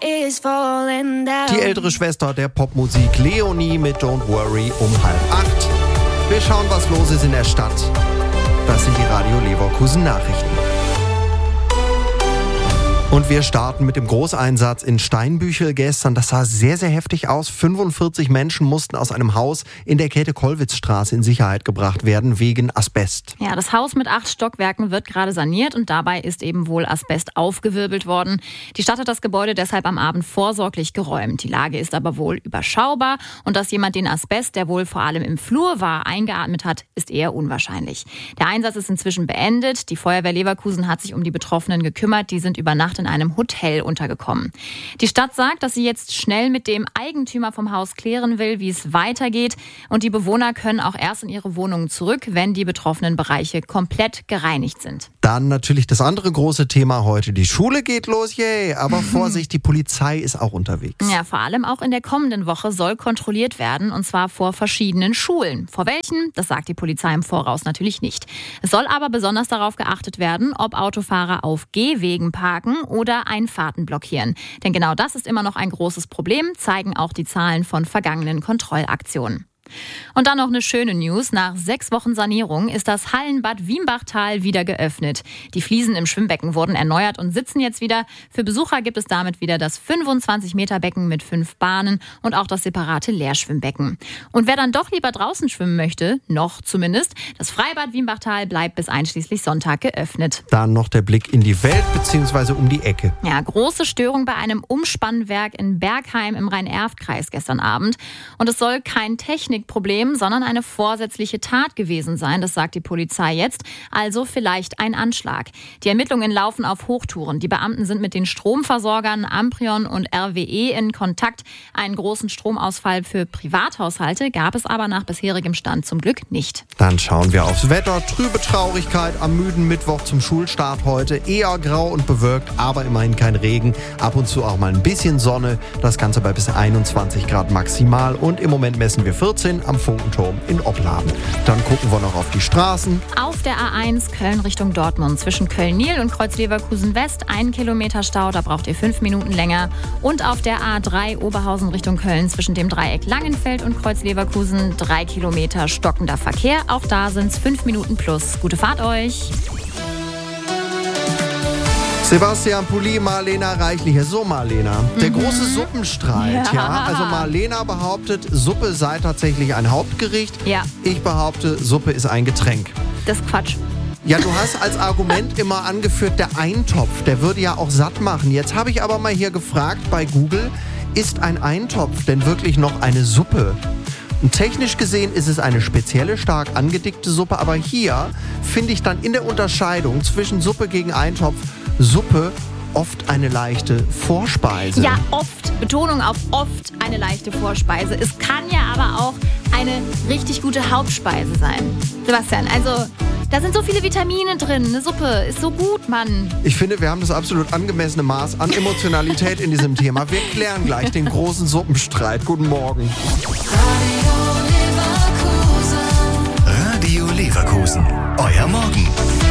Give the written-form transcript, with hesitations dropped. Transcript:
is falling down. Die ältere Schwester der Popmusik, Leonie mit Don't Worry um 7:30. Wir schauen, was los ist in der Stadt. Das sind die Radio Leverkusen Nachrichten. Und wir starten mit dem Großeinsatz in Steinbüchel gestern. Das sah sehr, sehr heftig aus. 45 Menschen mussten aus einem Haus in der Käthe-Kollwitz-Straße in Sicherheit gebracht werden wegen Asbest. Ja, das Haus mit 8 Stockwerken wird gerade saniert und dabei ist eben wohl Asbest aufgewirbelt worden. Die Stadt hat das Gebäude deshalb am Abend vorsorglich geräumt. Die Lage ist aber wohl überschaubar und dass jemand den Asbest, der wohl vor allem im Flur war, eingeatmet hat, ist eher unwahrscheinlich. Der Einsatz ist inzwischen beendet. Die Feuerwehr Leverkusen hat sich um die Betroffenen gekümmert. Die sind über Nacht in einem Hotel untergekommen. Die Stadt sagt, dass sie jetzt schnell mit dem Eigentümer vom Haus klären will, wie es weitergeht. Und die Bewohner können auch erst in ihre Wohnungen zurück, wenn die betroffenen Bereiche komplett gereinigt sind. Dann natürlich das andere große Thema heute. Die Schule geht los, yay! Aber Vorsicht, die Polizei ist auch unterwegs. Ja, vor allem auch in der kommenden Woche soll kontrolliert werden, und zwar vor verschiedenen Schulen. Vor welchen? Das sagt die Polizei im Voraus natürlich nicht. Es soll aber besonders darauf geachtet werden, ob Autofahrer auf Gehwegen parken oder Einfahrten blockieren. Denn genau das ist immer noch ein großes Problem, zeigen auch die Zahlen von vergangenen Kontrollaktionen. Und dann noch eine schöne News. Nach 6 Wochen Sanierung ist das Hallenbad Wienbachtal wieder geöffnet. Die Fliesen im Schwimmbecken wurden erneuert und sitzen jetzt wieder. Für Besucher gibt es damit wieder das 25-Meter-Becken mit 5 Bahnen und auch das separate Leerschwimmbecken. Und wer dann doch lieber draußen schwimmen möchte, noch zumindest, das Freibad Wienbachtal bleibt bis einschließlich Sonntag geöffnet. Dann noch der Blick in die Welt bzw. um die Ecke. Ja, große Störung bei einem Umspannwerk in Bergheim im Rhein-Erft-Kreis gestern Abend. Und es soll kein Technikproblem, sondern eine vorsätzliche Tat gewesen sein. Das sagt die Polizei jetzt. Also vielleicht ein Anschlag. Die Ermittlungen laufen auf Hochtouren. Die Beamten sind mit den Stromversorgern Amprion und RWE in Kontakt. Einen großen Stromausfall für Privathaushalte gab es aber nach bisherigem Stand zum Glück nicht. Dann schauen wir aufs Wetter. Trübe Traurigkeit am müden Mittwoch zum Schulstart heute. Eher grau und bewölkt, aber immerhin kein Regen. Ab und zu auch mal ein bisschen Sonne. Das Ganze bei bis 21 Grad maximal. Und im Moment messen wir 14 am Funkenturm in Opladen. Dann gucken wir noch auf die Straßen. Auf der A1 Köln Richtung Dortmund zwischen Köln-Nil und Kreuz-Leverkusen West 1 Kilometer Stau, da braucht ihr 5 Minuten länger. Und auf der A3 Oberhausen Richtung Köln zwischen dem Dreieck Langenfeld und Kreuz-Leverkusen 3 Kilometer stockender Verkehr. Auch da sind es 5 Minuten plus. Gute Fahrt euch! Sebastian Pulli, Marlena Reichliche. So, Marlena, der große Suppenstreit. Ja. Also Marlena behauptet, Suppe sei tatsächlich ein Hauptgericht. Ja. Ich behaupte, Suppe ist ein Getränk. Das ist Quatsch. Ja, du hast als Argument immer angeführt, der Eintopf, der würde ja auch satt machen. Jetzt habe ich aber mal hier gefragt bei Google, ist ein Eintopf denn wirklich noch eine Suppe? Und technisch gesehen ist es eine spezielle, stark angedickte Suppe, aber hier finde ich dann in der Unterscheidung zwischen Suppe gegen Eintopf Suppe oft eine leichte Vorspeise. Ja, oft. Betonung auf oft eine leichte Vorspeise. Es kann ja aber auch eine richtig gute Hauptspeise sein. Sebastian, also da sind so viele Vitamine drin. Eine Suppe ist so gut, Mann. Ich finde, wir haben das absolut angemessene Maß an Emotionalität in diesem Thema. Wir klären gleich den großen Suppenstreit. Guten Morgen. Radio Leverkusen. Radio Leverkusen. Euer Morgen.